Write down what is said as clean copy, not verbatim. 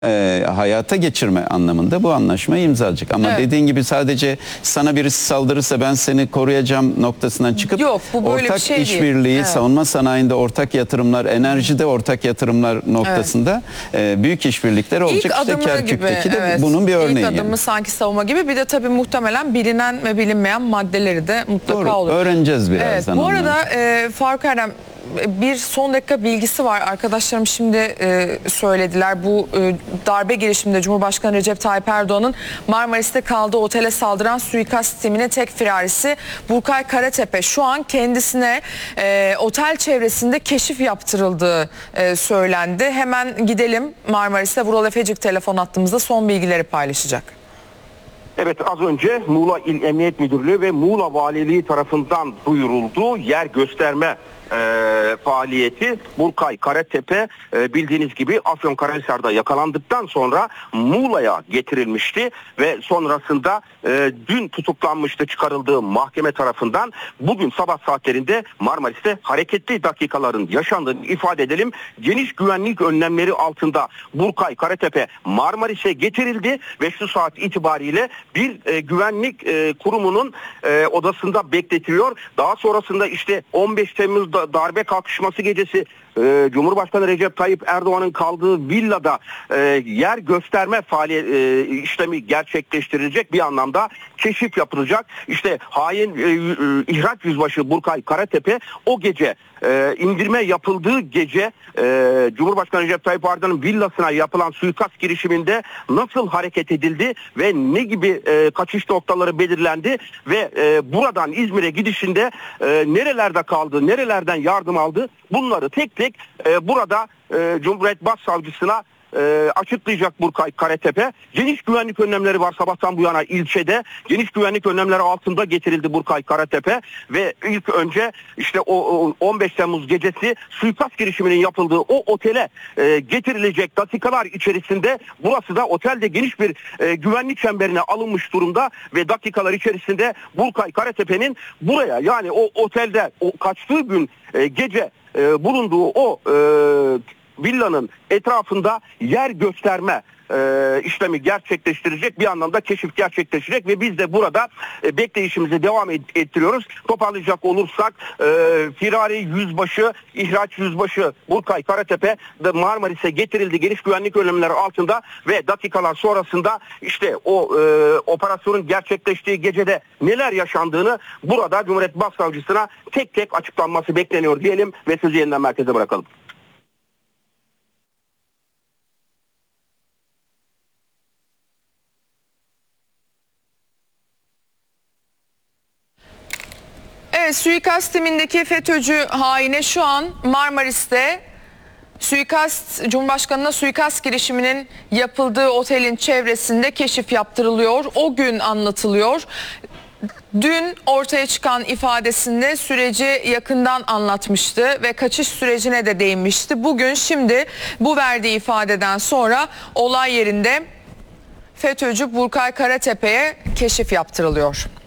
hayata geçirme anlamında bu anlaşmayı imzalayacak. Ama Evet. dediğin gibi sadece sana birisi saldırırsa ben seni koruyacağım noktasından çıkıp Yok, bu böyle ortak bir şey değil. işbirliği, Evet. savunma sanayinde ortak yatırımlar, enerjide ortak yatırımlar noktasında büyük işbirlikler olacak. İlk İşte adımı Kerkük'teki gibi, de bunun bir örneği. İlk adımı yani. sanki savunma gibi. Bir de tabii muhtemelen bilinen ve bilinmeyen maddeleri de mutlaka Doğru. olur. Öğreneceğiz birazdan. Bu arada Faruk Erdem, bir son dakika bilgisi var. Arkadaşlarım şimdi söylediler. Bu darbe girişiminde Cumhurbaşkanı Recep Tayyip Erdoğan'ın Marmaris'te kaldığı otele saldıran suikast timinin tek firarisi Burkay Karatepe şu an kendisine otel çevresinde keşif yaptırıldığı söylendi. Hemen gidelim Marmaris'te. Vural Efecik telefon hattımızda son bilgileri paylaşacak. Evet, az önce Muğla İl Emniyet Müdürlüğü ve Muğla Valiliği tarafından duyuruldu. Yer gösterme faaliyeti Burkay Karatepe bildiğiniz gibi Afyonkarahisar'da yakalandıktan sonra Muğla'ya getirilmişti ve sonrasında dün tutuklanmıştı, çıkarıldığı mahkeme tarafından. Bugün sabah saatlerinde Marmaris'te hareketli dakikaların yaşandığını ifade edelim. Geniş güvenlik önlemleri altında Burkay Karatepe Marmaris'e getirildi ve şu saat itibariyle bir güvenlik kurumunun odasında bekletiliyor. Daha sonrasında işte 15 Temmuz darbe kalkışması gecesi Cumhurbaşkanı Recep Tayyip Erdoğan'ın kaldığı villada yer gösterme işlemi gerçekleştirilecek, bir anlamda keşif yapılacak. İşte hain ihraç yüzbaşı Burkay Karatepe o gece indirme yapıldığı gece Cumhurbaşkanı Recep Tayyip Erdoğan'ın villasına yapılan suikast girişiminde nasıl hareket edildi ve ne gibi kaçış noktaları belirlendi ve buradan İzmir'e gidişinde nerelerde kaldı, nerelerden yardım aldı, bunları tek tek burada Cumhuriyet Başsavcısına açıklayacak Burkay Karatepe. Geniş güvenlik önlemleri var sabahtan bu yana ilçede. Geniş güvenlik önlemleri altında getirildi Burkay Karatepe ve ilk önce işte o 15 Temmuz gecesi suikast girişiminin yapıldığı o otele getirilecek dakikalar içerisinde, burası da otelde geniş bir güvenlik çemberine alınmış durumda ve dakikalar içerisinde Burkay Karatepe'nin buraya, yani o otelde o kaçtığı gün gece bulunduğu o villanın etrafında yer gösterme işlemi gerçekleştirecek, bir anlamda keşif gerçekleşecek ve biz de burada bekleyişimizi devam ettiriyoruz. Toparlayacak olursak firari yüzbaşı, ihraç yüzbaşı Burkay Karatepe de Marmaris'e getirildi geniş güvenlik önlemleri altında ve dakikalar sonrasında işte o operasyonun gerçekleştiği gecede neler yaşandığını burada Cumhuriyet Başsavcısına tek tek açıklanması bekleniyor diyelim ve sözü yeniden merkeze bırakalım. Evet, suikast timindeki FETÖ'cü haine şu an Marmaris'te Cumhurbaşkanı'na suikast girişiminin yapıldığı otelin çevresinde keşif yaptırılıyor. O gün anlatılıyor. Dün ortaya çıkan ifadesinde süreci yakından anlatmıştı ve kaçış sürecine de değinmişti. Bugün şimdi bu verdiği ifadeden sonra olay yerinde FETÖ'cü Burkay Karatepe'ye keşif yaptırılıyor.